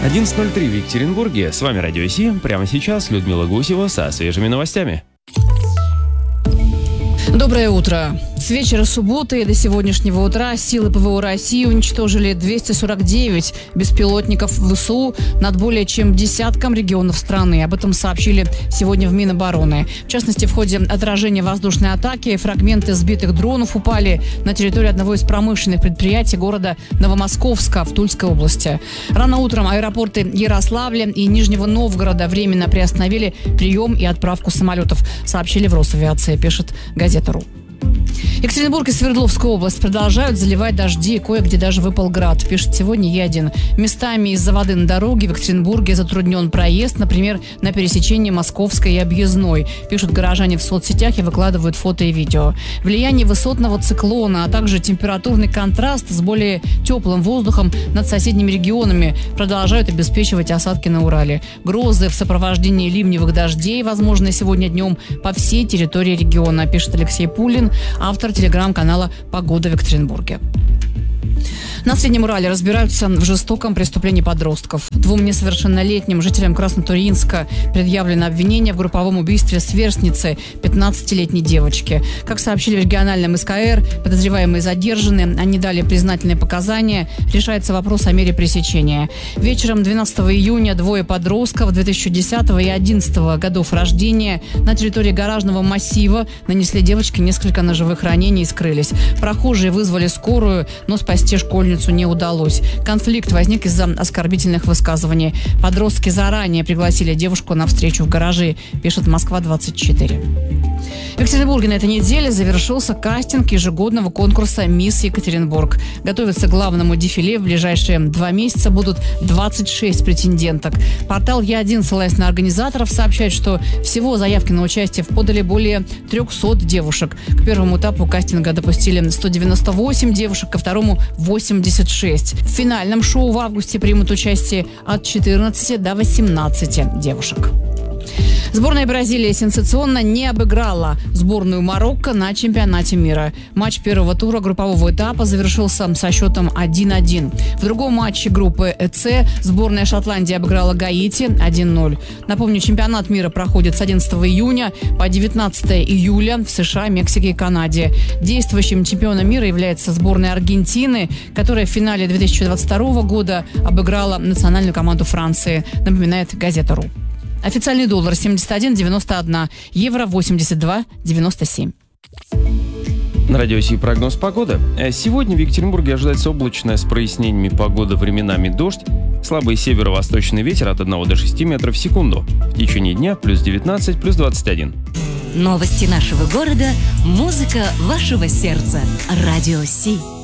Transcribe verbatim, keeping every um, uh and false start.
одиннадцать ноль три в Екатеринбурге. С вами Радио Си. Прямо сейчас Людмила Гусева со свежими новостями. Доброе утро. С вечера субботы и до сегодняшнего утра силы ПВО России уничтожили двести сорок девять беспилотников ВСУ над более чем десятком регионов страны. Об этом сообщили сегодня в Минобороны. В частности, в ходе отражения воздушной атаки фрагменты сбитых дронов упали на территорию одного из промышленных предприятий города Новомосковска в Тульской области. Рано утром аэропорты Ярославля и Нижнего Новгорода временно приостановили прием и отправку самолетов, сообщили в Росавиации, пишет газета.ру. Екатеринбург и Свердловская область продолжают заливать дожди, кое-где даже выпал град, пишет сегодня Е один. Местами из-за воды на дороге в Екатеринбурге затруднен проезд, например, на пересечении Московской и Объездной, пишут горожане в соцсетях и выкладывают фото и видео. Влияние высотного циклона, а также температурный контраст с более теплым воздухом над соседними регионами продолжают обеспечивать осадки на Урале. Грозы в сопровождении ливневых дождей возможны сегодня днем по всей территории региона, пишет Алексей Пулин, автор телеграм-канала «Погода в Екатеринбурге». На Среднем Урале разбираются в жестоком преступлении подростков. Двум несовершеннолетним жителям Краснотурьинска предъявлено обвинение в групповом убийстве сверстницы пятнадцатилетней девочки. Как сообщили в региональном эс ка эр, подозреваемые задержаны, они дали признательные показания. Решается вопрос о мере пресечения. Вечером двенадцатого июня двое подростков две тысячи десятого и две тысячи одиннадцатого годов рождения на территории гаражного массива нанесли девочке несколько ножевых ранений и скрылись. Прохожие вызвали скорую, но спасти школьницу не удалось. Конфликт возник из-за оскорбительных высказываний. Подростки заранее пригласили девушку на встречу в гараже, пишет Москва двадцать четыре. В Екатеринбурге на этой неделе завершился кастинг ежегодного конкурса «Мисс Екатеринбург». Готовиться к главному дефиле в ближайшие два месяца будут двадцать шесть претенденток. Портал Е один, ссылаясь на организаторов, сообщает, что всего заявки на участие подали более трехсот девушек. К первому этапу кастинга допустили сто девяносто восемь девушек, ко второму – восемьдесят шесть. В финальном шоу в августе примут участие от четырнадцати до восемнадцати девушек. Сборная Бразилии сенсационно не обыграла сборную Марокко на чемпионате мира. Матч первого тура группового этапа завершился со счетом один один. В другом матче группы С сборная Шотландии обыграла Гаити один ноль. Напомню, чемпионат мира проходит с одиннадцатого июня по девятнадцатого июля в США, Мексике и Канаде. Действующим чемпионом мира является сборная Аргентины, которая в финале две тысячи двадцать второго года обыграла национальную команду Франции, напоминает газета.ру. Официальный доллар семьдесят один девяносто один, евро восемьдесят два девяносто семь. На Радио Си прогноз погоды. Сегодня в Екатеринбурге ожидается облачная с прояснениями погода, временами дождь, слабый северо-восточный ветер от одного до шести метров в секунду. В течение дня плюс девятнадцать, плюс двадцать один. Новости нашего города, музыка вашего сердца. Радио Си.